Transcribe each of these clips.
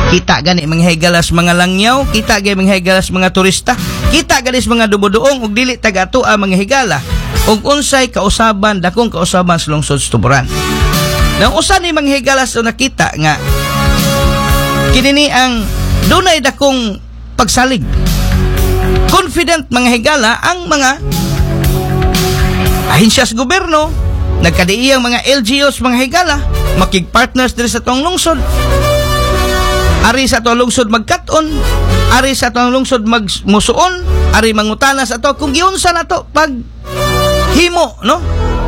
Kita gani mga higalas mga langyaw, kita gani mga higalas mga turista, kita gani mga dumodoong ug dili taga atoa mga higala ug unsay kausaban dakong kausaban sa lungsod sa Tuburan. Nang usa ni mga higalas o nakita nga kinini ang dunay dakong pagsalig. Confident mga higala ang mga ahensya sa gobyerno, nagkadiiyang mga LGUs mga higala, makig-partners diri sa tong lungsod. Ari sa tong lungsod magkat-on, ari sa tong lungsod magmusuon, ari mangutana sa to kung giunsa na to pag himo, no?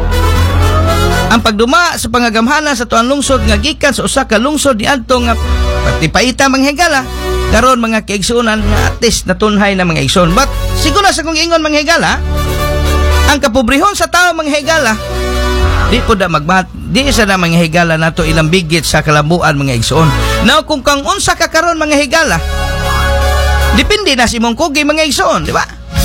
Ang pagduma sa pangagamhanan sa tuang lungsod nga gikan sa usa ka lungsod niadto nga patipaita mga higala karon mga kaigsunan nga atis natunhay na mga igsoon. But siguro sa kung ingon mga higala, ang kapobrehon sa tao mga higala di po da di isa na mga higala nato ilang bigit sa kalabuan mga igsoon. Now kung kang unsa ka karon mga higala, depende na si mong kugi mga igsoon, di ba?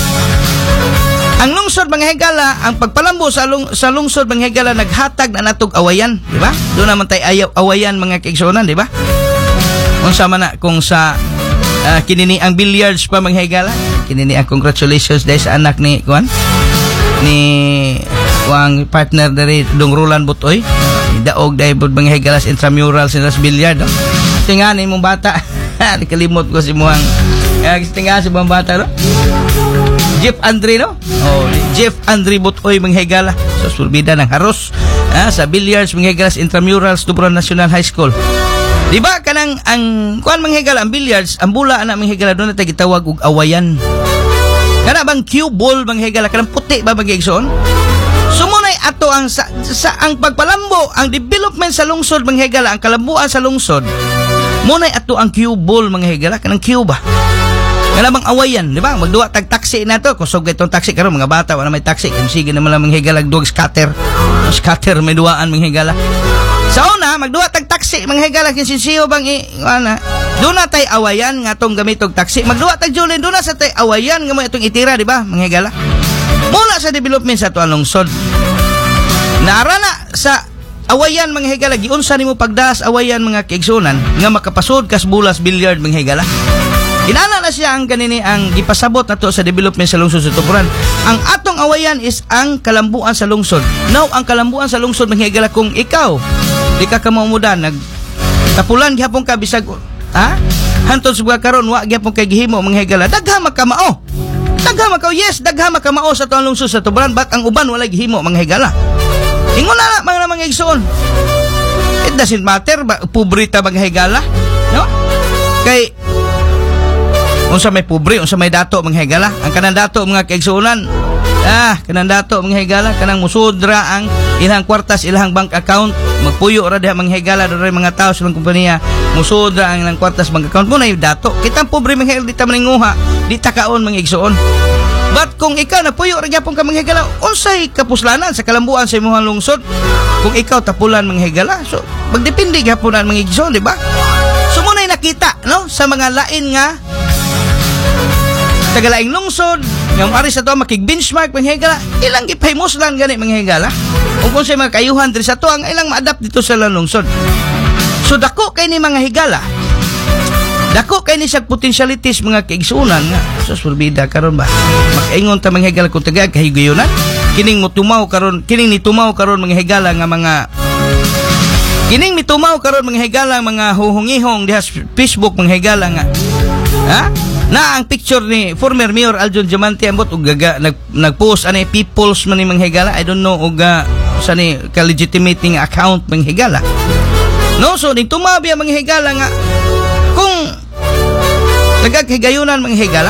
Ang lungsod mga higala, ang pagpalambo sa lungsod mga higala naghatag na natog awayan, di ba? Doon naman tayo awayan mga kaigsuonan, di ba? Unsa man na kung sa kinini ang billiards pa mga higala, kinini ang congratulations dahil sa anak ni Juan ni ang partner dari Dong Roland Butoy, daog dahil mga higalas intramural sa billiard, no? Tingan imong bata nakalimot ko si muang tingan si mga bata, no? Jeff Andre, no? Oh, Jeff Andre Butoy mga higala sa sulbida ng Haros sa billiards mga higalas intramural sa Tuburan National High School. Di ba kanang ang kuan mga higala ang billiards, ang bula ana mga higala doon na gitawag og awayan. Kana bang cue ball mga higala kanang puti ba mga igsoon? Sumunay ato ang sa ang pagpalambo, ang development sa lungsod mga higala, ang kalambuan sa lungsod. Munay ato ang cue ball mga higala kanang cue ba? Kana bang awayan, di ba? Magduwa tag taxi na to, kusog itong taxi karon mga bata wala may taxi, sige naman lang mga higala dog scatter. Scatter may duwaan mga higala. Sa una, magduwa tag taxi mga higala kinsinsiyo bang doon na tay awayan nga tong gamitog taxi. Magduwa tag Julin, doon na sa tay awayan nga mo itong itira, di ba mga higala? Mula sa development sa tuang lungsod. Naarana sa awayan mga higala, giunsa nimo pagdaas awayan mga kaigsunan nga makapasod kas bulas billiard mga higala. Inana na siya ang kanini ang gipasabot nato sa development sa lungsod sa Tuburan. Ang atong awayan is ang kalambuan sa lungsod. Now, ang kalambuan sa lungsod mga higala, kung ikaw di ka kamamudan nagtapulan gihapon ka bisag hantod sa karon wa gihapon kay gihimo mga higala, dagha makamao. Dagha makaw, yes, dagha makamao sa tuang lungsod sa Tuburan, but ang uban wala gihimo mga higala. Ingon na mga igsoon. It doesn't matter ba pobrita mga higala, no? Kay unsa may pobre, unsa may dato mga higala. Ang kanang dato mga kaigsuonan, kanang dato mga higala, kanang musudra ang ilang kwartas, ilang bank account, magpuyo ra diha mga higala, doon mga tao sa mga kompanya, musudra ang ilang kwartas bank account mo na yung dato. Kitang pobre mga higala, di ta maninguha, di ta kaon mga igsuon. But kung ikaw napuyo ra gyapon ka mga higala, unsay kapuslanan sa kalambuan sa imong lungsod? Kung ikaw tapulan mga higala, so magdepende gyapon ang mga igsuon, di ba? So munay nakita, no, sa mga lain nga tagalaing lungsod, yung ari sa to makig-benchmark mga higala, ilang gipahimos lang gani mga higala. O kung sa mga kayuhan diri sa to, ang ilang ma-adapt dito sa lungsod. So dako kay ni mga higala, dako kay ni sa potentialities mga kaigsuonan nga sa surbida karon ba. Makaingon ta mga higala kung taga kahigayunan, kining tumaw karon mga higala nga mga kining mitumaw karon mga higala mga huhungihong diha sa Facebook mga higala nga na ang picture ni former Mayor Aljon Diamante ambot ug nagpost ani people's man ni mga higala, I don't know ug sa ni ka-legitimating account mga higala, no? So ning tumabi ang mga higala nga kung nagkahigayunan mga higala,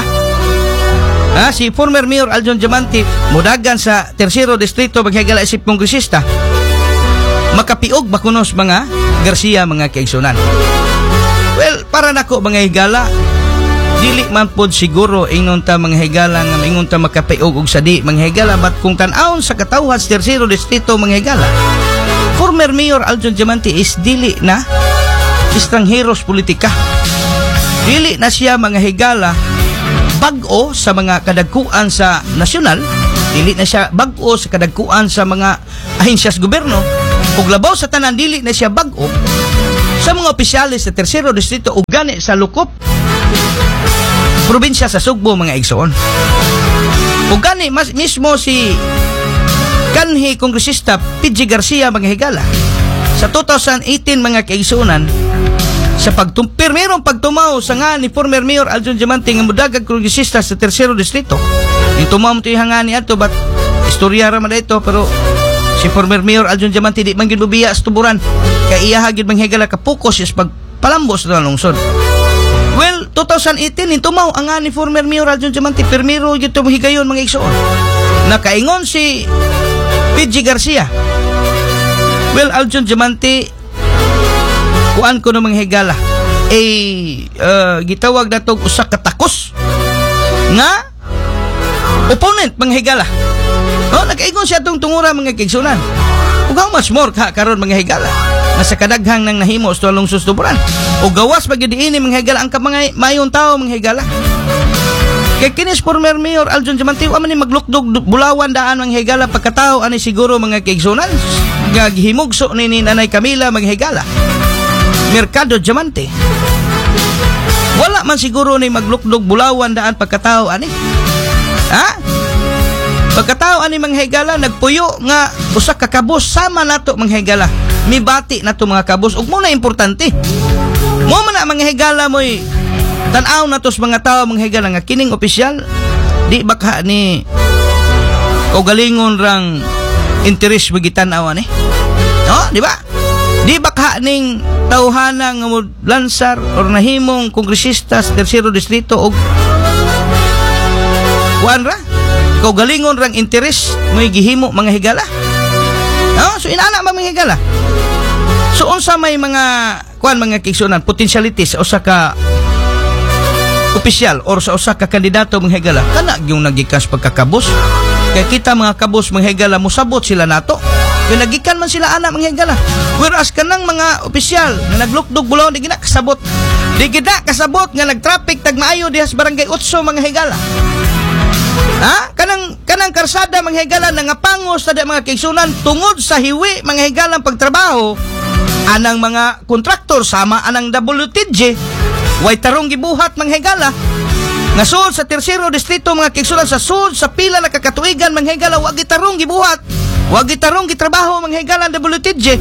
si former Mayor Aljon Diamante mudagan sa Tercero Distrito mga higala isip kongresista, makapiog bakunos mga Garcia mga kaigsunan. Well, para nako mga higala, dili man pod siguro ingon ta mga higala nga ingon ta makapiog og sadi mga higala, but kung tan-awon sa katawhan sa Tercero Distrito mga higala, former Mayor Aljon Diamante is dili na estrangheros politika. Dili na siya mga higala bag-o sa mga kadagkuan sa nasyonal, dili na siya bag-o sa kadagkuan sa mga ahensyas gobyerno, ug labaw sa tanan dili na siya bag-o sa mga opisyalis sa Tercero Distrito ug gani sa Lukop, probinsya sa Sugbo, mga igsoon. Ug gani mismo si kanhi kongresista PG Garcia, mga higala, sa 2018, mga kaigsuonan, sa merong pagtumaw sa nga ni former Mayor Aljon Diamante nga mudagag kongresista sa Tercero Distrito. Yung tumaw mo ito yung hangani ato, but istorya raman ito, pero si former Mayor Aljon Diamante di man ginubiya sa tuburan, kaya iyahagid mga higala kapokus is pagpalambos na lungsod. Well, 2018, yung tumaw ang nga ni former Mayor Aljon Diamante, permiro yung tumuhigayon, mga igsoon. Nakaingon si PG Garcia, well, Aljon Diamante, kuan ko ng mga higala, gitawag na itong usak katakos nga opponent, mga higala. Nakaingon siya itong tungura, mga kaigsunan. Ug how much more karon, mga higala, nga sa kadaghang nang nahimo sa lungsod tuburan. O gawas pagdiini, mga higala, ang mga mayong tao, mga higala. Kay kinis former Mayor Aljon Diamante, wa man ni maglukdog bulawan daan, mga higala, pagkatao ani siguro, mga kaigsunan, nga gihimugso ni Nanay Camila, mga higala, Mercado Diamante. Wala man siguro ni maglukdog bulawan daan pagkatao ani. Pagkatao ani, mga higala, nagpuyo nga usa ka kabus sama nato, mga higala. Mibati nato, mga kabus. Ug mo na importante, mo man na, mga higala, mo'y tan-aw na tos mga tao, mga higala, nga kining opisyal di baka ni kaugalingon rang interes magitan-aw ani. Di ba? Di baka ning tawhana nga lansar or nahimong kongresista sa Tercero Distrito og kuan ra kaugalingon rang interes may gihimo, mga higala. So inana mga higala. So unsa may mga kuan, mga kaigsuonan, potentialities o sa ka opisyal or sa usa ka kandidato, mga higala, kana gyung nagikas pagkakabos. Kaya kita, mga kabos, mga higala, musabot sila nato. Kaya nagikan man sila anak, mga higala. Whereas kanang mga opisyal nga naglukdog bulaw, di gina kasabot. Di gina kasabot nga nagtraffic tagmaayo diha sa barangay Utso, mga higala. Kanang karsada, mga higala, nangapangos na mga kaigsunan tungod sa hiwi, mga higala, pagtrabaho anang mga kontraktor sama anang WTG. Way tarong gibuhat, mga higala, nga sud sa Tercero Distrito, mga kaigsunan, sa sud sa pila na kakatuigan, mga higala, wag gitarong gibuhat, wag gitarong gitrabaho, mga higala, WTG.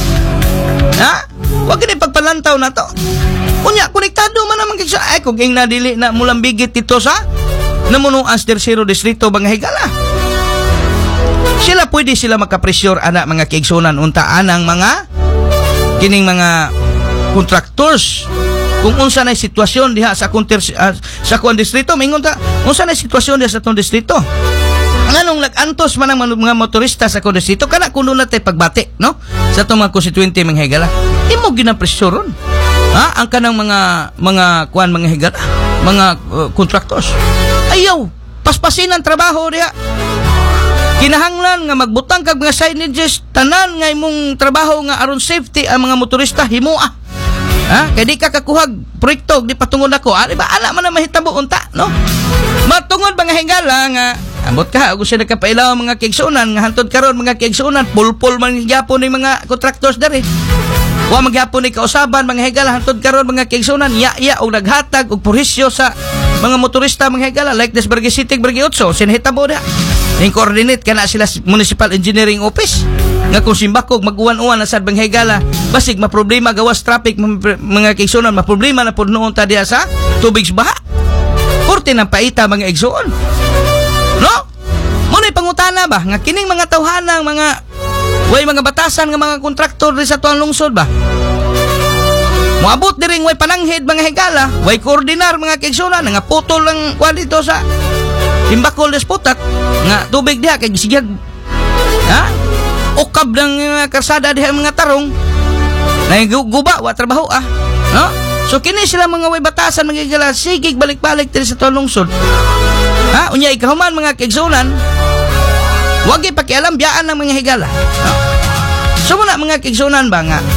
Wag gini pagpalantaw na to. Unya, konektado man naman kaigsunan. Ay, kung ging nadili na mulambigit ito sa namunuan sa Tercero Distrito, mga higala. Pwede sila makapresyur, anak, mga kaigsunan, unta anang mga kining mga contractors. Kung unsa na sitwasyon diha sa kuan distrito, mingon ta, unsa na sitwasyon diha sa tong distrito. Nganong nag-antos man ang mga motorista sa kuan distrito, kana kuno na tay pagbati, no? Sa tong mga konstituente, mga higala. Imo ginapresyoron. Ang kanang mga kuan, mga higala, mga contractors. Ayaw, paspasin ang trabaho diha. Kinahanglan nga magbutang kag mga signages tanan nga imong trabaho nga aron safety ang mga motorista himua. Kaya di ka kakuhag proyekto, di patungod ako. Diba, ala man na mahitabo unta, no? Matungod mga higala nga, ambot ka, kung siya nagkapailaw mga kaigsuonan, nga hantod karon mga kaigsuonan, pulpul man gyapon ng mga contractors dari. Wa magyapon ni kausaban, mga higala, hantod karon mga kaigsuonan, iya og naghatag og purisyo sa mga motorista, mga higala, like this Barangay City, Barangay Utso, sinahitabo na. Yung coordinate kana sila Municipal Engineering Office nga kung simbakog mag-uwan-uwan na sa mga higala, basig maproblema gawas traffic, mga kaigsuonan, maproblema na pud noon ta diha sa tubig sa baha. Porte ng paita, mga igsuon, no? Muna'y pangutana ba nga kining mga tawhanang mga way mga batasan nga mga kontraktor di sa tuang lungsod ba? Moabot diring way pananghid, mga higala, way koordinar, mga kaigsuonan, nga putol lang kuan dito sa Timbakol despotat nga tubig diha kay gisigyag ukab ng karsada diha mga tarong na guba wa trabaho no? So kini sila mga way batasan, mga higala, sigig balik-balik diri sa tuang lungsod. Unya ikahuman, mga kaigsuonan, wag ipakialam biyaan ng mga higala, no? So muna, mga kaigsuonan ba nga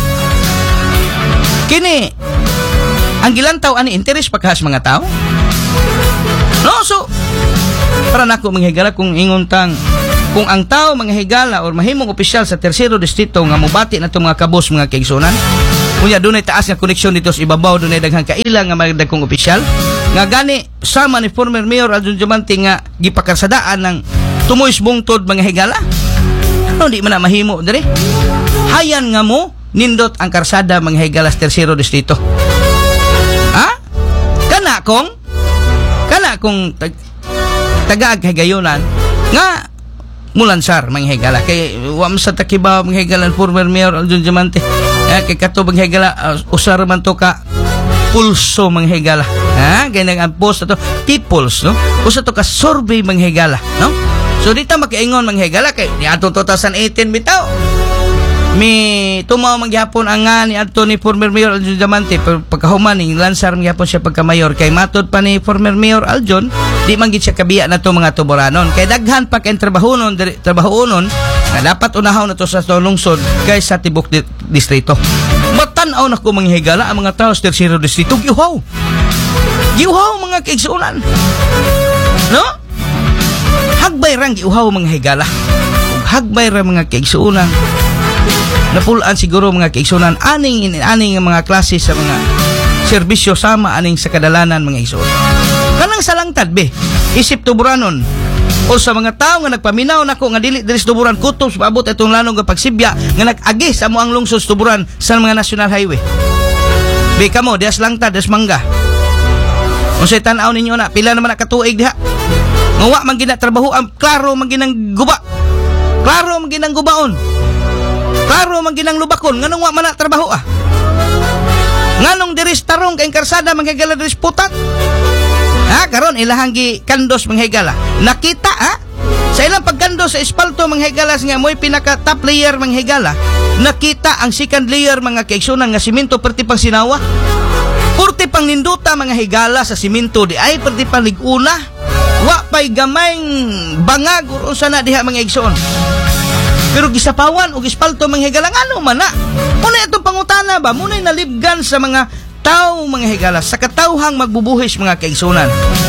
kini ang gilantaw ani interes pagkas mga tao, no? So para nako, mga higala, kung ingon tang kung ang tao, mga higala, or mahimong opisyal sa Tercero Distrito nga mubati na itong mga kabos, mga kaigsuonan, Unya dunay taas nga koneksyon dito sa ibabaw, dunay daghang kaila nga mga dagkong opisyal nga gani sama ni former Mayor Aljun Diamante nga gipakassadaan ng tumoys bungtod mga higala. Ano di man na mahimo diri? Hayan nga mo nindot ang karsada mga higala sa Tercero Distrito. Ha? Kana kong tagaag higayonan nga mulansar mga higala kay wa man sa takibaw mga higala former Mayor Aljun Diamante. Kay kato mga higala usar man to ka pulso mga higala. Ha? Ganang ang post na to T-Pulse, no? Usa to ka survey mga higala, no? So dito makiingon mga higala kay ni atong 2018 bitaw. Mi tumaw magyapon ang nga ni Anthony former Mayor Aljun Diamante pagkahuman ni lansar magyapon siya pagka-mayor kay matod pa ni former Mayor Aljun di man gid siya kabiya na to mga tuburanon kay daghan pa kay trabahonon nga dapat unahaw na to sa lungsod kay sa tibok distrito. Matan-aw na ko mga higala ang mga tao sa Tercero Distrito giuhaw mga kaigsuunan, no? Hagbay rang giuhaw mga higala ug hagbay ra mga kaigsuunan napulaan siguro mga kaigsunan aning mga klase sa mga serbisyo sama aning sa kadalanan mga igsuon. Kanang salangtad be isip tuburanon o sa mga tao nga nagpaminaw nako nga dili sa tuburan kutob sa paabot itong lanong nga pagsibya nga nag-agi sa amoang lungsod sa tuburan sa mga national highway. Be kamo dias langtad dias mangga. Unsay tan-aw ninyo na pila naman nakatuig diha. Nga wa man ginatrabaho ang klaro man ginang guba. Klaro man ginang gubaon. Klaro man ginang lubakon nganong wa man na trabaho nganong diris tarong kay karsada manghigala diris putat karon ilahang gi kandos manghigala nakita sa ilang pagkandos sa espalto manghigala nga moy pinaka top layer manghigala nakita ang second layer mga kaigsunan nga simento perti pang sinawa perti pang ninduta mga higala sa simento di ay perti pang liguna wa pay gamayng bangag uron sana diha mga igsoon. Pero gisapawan o gispalto mga higala ano man na. Muna itong pangutana ba? Muna nalibgan sa mga tao mga higala sa katawhang magbubuhis mga kaigsunan.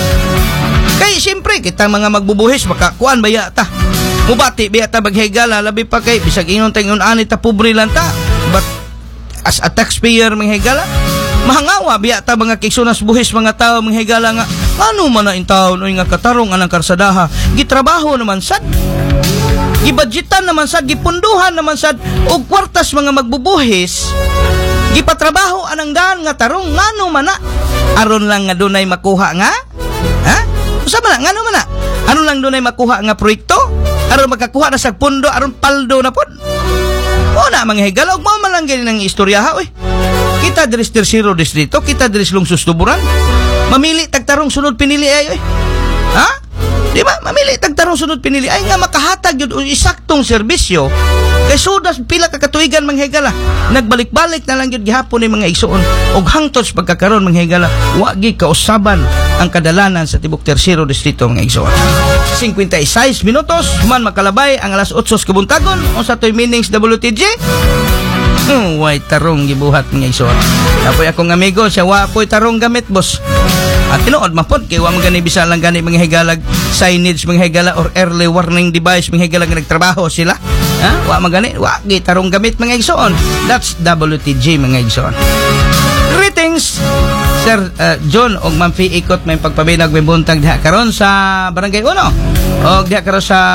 Kay siyempre kita mga magbubuhis makakuan ba yata. Mubati ba yata maghigala labi pa kay bisag ingon tayong ani ta pobre lang ta. But as a taxpayer mga higala mahangawa ba yata mga kaigsunan sa buhis mga tao mga higala nga ano man na in taon o nga katarong anang karsadaha gitrabaho naman sad. Gibudgetan naman sad, gipunduhan naman sad og kwartas mga magbubuhis. Gipatrabaho anang daan nga tarong ngano man na. Aron lang nga dunay makuha nga. Ha? Usa man na ngano man na? Aron lang dunay makuha nga proyekto? Aron makakuha na sa pundo aron paldo na pod. O na mga higala og mao man lang gani nang istoryaha oy. Kita diri sa Tercero Distrito, kita diri sa lungsod tuburan. Mamili tagtarong sunod pinili ay oy. Ha? Di ba? Mamili tagtarong sunod pinili ay nga makahatag yun o isaktong serbisyo kay sudas pila kakatuigan mga higala nagbalik-balik na lang yun gihapon ni mga igsuon og hangtod sa pagkakaroon mga higala wagi kausaban ang kadalanan sa tibok Tercero Distrito mga igsuon. 56 minutos man makalabay ang alas 8 kabuntagon o sa toy meetings WTG. Way tarong gibuhat mga igsuon. Apoy akong amigo siya wapoy tarong gamit boss. At tinuod mapod kay wa man gani bisa lang gani mga higalag signage mga higala or early warning device mga higala nga nagtrabaho sila. Wa man gani wa gitarong gamit mga igsoon. That's WTG mga igsoon. Greetings Sir John og Ma'am Fee ikot may pagpabinag may buntag diha karon sa Barangay 1 og diha karon sa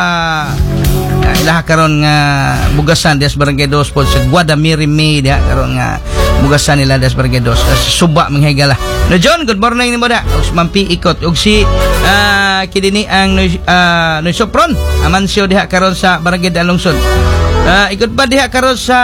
ilaha karon nga bugasan des Barangay 2 pod sa Guadamiri May diha karon nga bugasan nila des Barangay 2 suba mga higala. No John, good morning nimo da. Og Ma'am Fee ikot og si kidini ang no Sopron Amancio diha karon sa Barangay Dalungsod. Ikot pa diha karon sa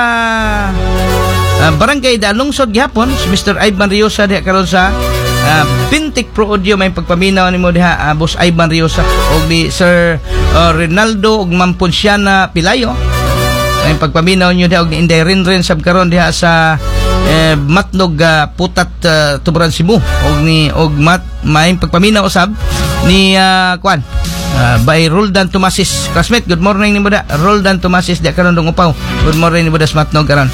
Barangay Dalungsod gihapon si Mr. Ivan Riosa diha karon sa Pintik Pro Audio may pagpaminaw nimo diha Boss Ivan Riosa og ni Sir Rinaldo og Ma'am Ponciana Pilayo may pagpaminaw niyo diha og ni Inday Rinrin sab karon diha sa Matnog Putat Tuburan Cebu og may pagpaminaw usab ni kuan by Roldan Tomasis classmate. Good morning nimo da Roldan Tomasis diha karon dong upaw. Good morning nimo da sa Matnog karon.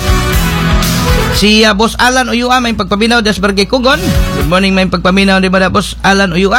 Si Boss Alan Uyua may pagpaminaw das Barangay Kugon. Good morning may pagpaminaw di ba Boss Alan Uyua?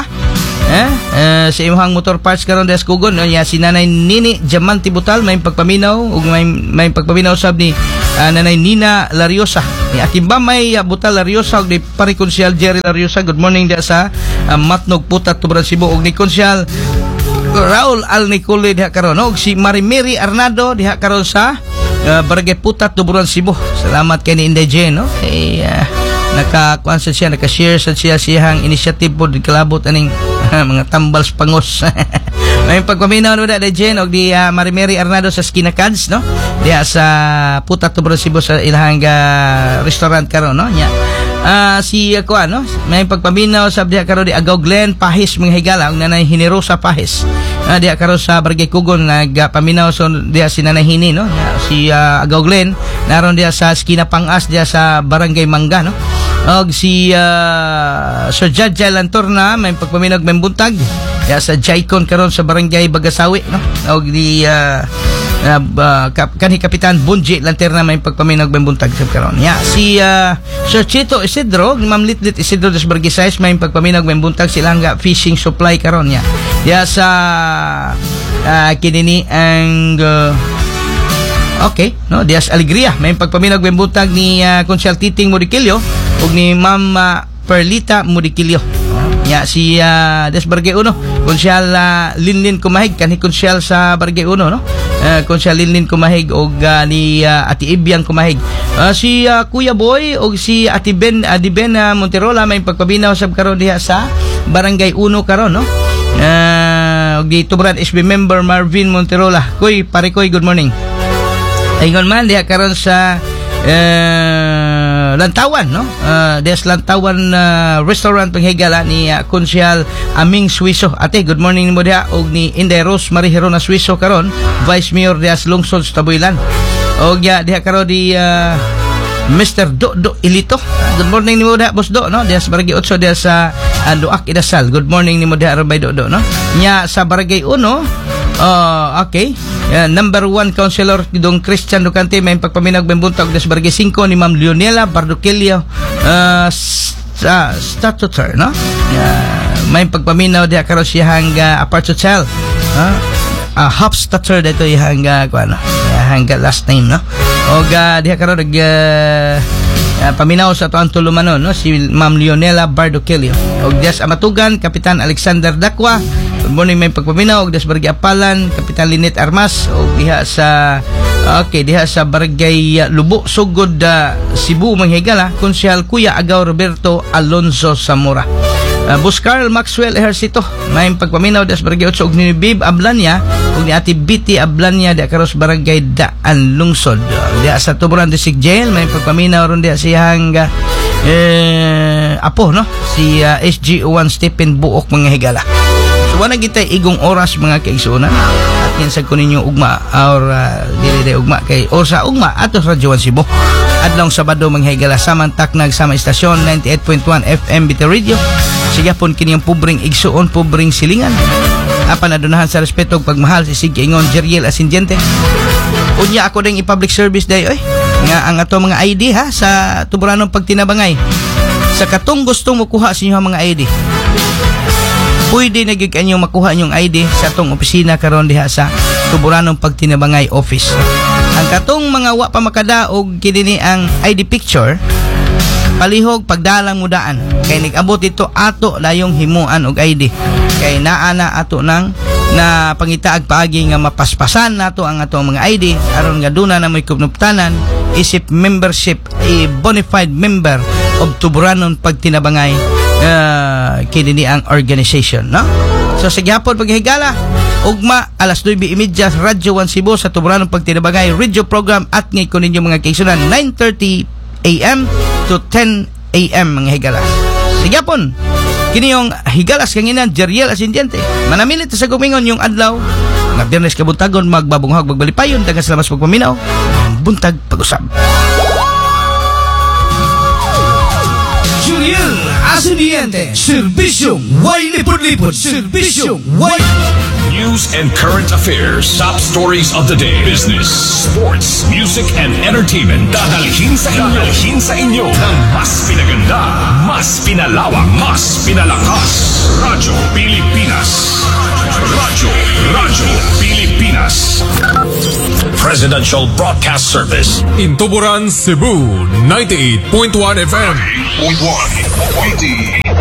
Si imong motor parts karon das Kugon. Si Nanay Nini Diamante Butal may pagpaminaw ug may pagpaminaw sab ni Nanay Nina Lariosa, ni Akimbamay Buta Lariosa ug ni pare Konsyal Jerry Lariosa. Good morning diha sa Matnog Putat Tuburan Cebu, ug ni Konsyal Raul Al Nicole diha karon, ug si Marimeri Arnado diha karon sa Barangay Putat Tuburan Cebu. Salamat kay ni Inday Jane, no? Naka-kuan siya, naka-share sa siyang initiative po kalabot aning mga tambals pangos. May pagpaminaw no da Jen og di Marimeri Arnado sa Skinakads, no? Diya sa Putat Tuburan Cebu sa ilahang restaurant karon, no? Nya. Si kuan, no? May pagpaminaw sa diha karon di Agaw Glen Pahis mga higala og nanay Hinerosa Pahis. Diha karon sa Barangay Kugon nagpaminaw so diha si Nanay Hini, no? Si Agaw Glen naron diha sa Skinapangas diha sa Barangay Mangga, no? Og si Sir Jadja Lantorna may pagpaminaw may buntag ya sa Jaicon karon sa Barangay Bagasawi, no? Og di kanhi Kapitan Bunji Lanterna may pagpaminaw may buntag sa karon. Ya si Sir Chito Isidro, ni Ma'am Litlit Isidro des Bargisayas may pagpaminaw may buntag silang fishing supply karon ya. Ya sa kinini ang okay, no? Dias Alegria may pagpaminaw may buntag ni Konsyal Titing Mudikilyo ug ni Ma'am Perlita Mudikilyo. Ya si des Barangay Uno Konsyal Linlin Kumahig kanhi konsyal sa Barangay Uno, no? Konsyal Linlin Kumahig og ni Ati Ibiang Kumahig. Si Kuya Boy og si Ati Ben Adiben Monterola may pagpabinaw sab karon diha sa Barangay Uno karon, no? Og di Tuburan SB member Marvin Monterola. Koy pare koy, good morning. Aygon man diha karon sa Lantawan, no? Des Lantawan restaurant panghigala ni Konsyal Aming Suiso. Ate, good morning mo diha og ni Inday Rose Marie Herona Suiso karon, Vice Mayor dias Lungsod sa Tabuilan. Og diha karon di Mr. Do Ilito. Good morning nimo diha Boss Do, no? Dias Barangay 8 diha sa Duak Idasal. Good morning nimo diha Rabay Do, no? Nya sa Barangay 1 okay. Number 1 Councilor Dong Christian Ducante may pagpaminag may buntag des Barangay 5 ni Ma'am Leonela Bardoquillo statutor, no? May pagpaminaw diha karon siyang apart hotel, half statutor dito ihang kuan, hangga last name, no? Og diha karon paminaw sa tuang tulumanon, no? Si Ma'am Leonela Bardoquillo og dias Amatugan Kapitan Alexander Dakwa. Good morning may pagpaminaw og des Barangay Apalan Kapitan Linet Armas og diha sa diha sa Barangay Lubo Sugod Cebu manghigala Konsyal Kuya Agaw Roberto Alonso Zamora. Boss Carl Maxwell Ejercito may pagpaminaw des Barangay 8 og ni Bib Ablanya og ni Ate Biti Ablanya diha karos Barangay Daan Lungsod. Diha sa Tuburan District Jail may pagpaminaw ron diha siyang apo, no? Si SG1 Stephen Buok manghigala. So wala gitay igong oras mga kaigsunan at yan sa kuninyo ugma or dili ugma kay or sa ugma ato sa Radyo 1 Cebu adlong Sabado manghigala samantak nagsama istasyon 98.1 FM Bita Radio. Sigapon kini ang pubring igsuon, pubring silingan apan adunahan sa respeto ug pagmahal si Sig ingon Jeriel Asindiente. Unya ako ding i-public service day nga ang ato mga ID ha sa Tuburanong pagtinabangay. Sa katong gustong makuha sa inyo mga ID, pwede na gyud kanyo makuha inyong ID sa atong opisina karon diha sa Tuburanong Pagtinabangay Office. Ang katong mga wa pa makada og kini ang ID picture, palihog pagdalang mudaan kay nag-abot dito ato layong himuan og ID kay naa na ato nang na pangitaag paagi nga mapaspasan nato ang atong mga ID aron nga duna na may kunuptanan isip membership a bona fide member of Tuburanong Pagtinabangay kini ang organization, no? So sa gihapon paghigala ugma alas 9:30 Radyo 1 Cebu sa Tuburanong Pagtinabangay radio program at ngay ko ninyo mga kaigsunan 9:30 AM to 10 AM mga higala. Sa gihapon kini yung higalas kanginan Jeriel Asindiente. Manamilit sa gumingon yung adlaw nga Biyernes kabuntagon magbabunghag magbalipayon dagas lamas pagpaminaw buntag pag-usab. Jeriel Asindiente, serbisyong way lipod-lipod, serbisyong way. News and current affairs, top stories of the day, business, sports, music, and entertainment. Dadalhin sa inyo ng mas pinaganda, mas pinalawak, mas pinalakas. Radyo Pilipinas. Radyo Pilipinas. Presidential Broadcast Service. Intuburan, Cebu, 98.1 FM. 98.1.